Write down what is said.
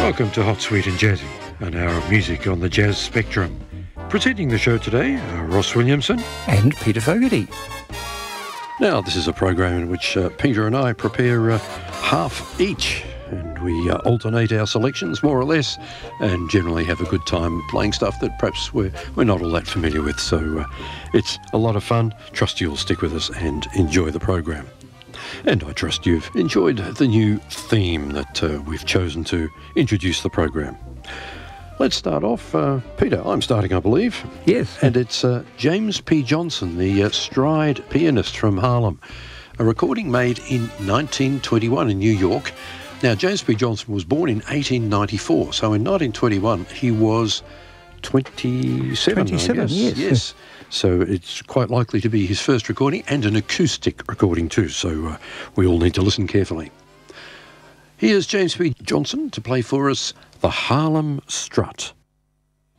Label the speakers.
Speaker 1: Welcome to Hot, Sweet and Jazzy, an hour of music on the jazz spectrum. Presenting the show today are Ross Williamson
Speaker 2: and Peter Fogarty.
Speaker 1: Now, this is a program in which Peter and I prepare half each, and we alternate our selections more or less, and generally have a good time playing stuff that perhaps we're not all that familiar with. So it's a lot of fun. Trust you'll stick with us and enjoy the program. And I trust you've enjoyed the new theme that we've chosen to introduce the program. Let's start off. Peter, I'm starting, I believe.
Speaker 2: Yes.
Speaker 1: And it's James P. Johnson, the stride pianist from Harlem, a recording made in 1921 in New York. Now, James P. Johnson was born in 1894, so in 1921 he was 27,
Speaker 2: 27,
Speaker 1: I guess. Yes. So it's quite likely to be his first recording, and an acoustic recording too, so we all need to listen carefully. Here's James P. Johnson to play for us the Harlem Strut.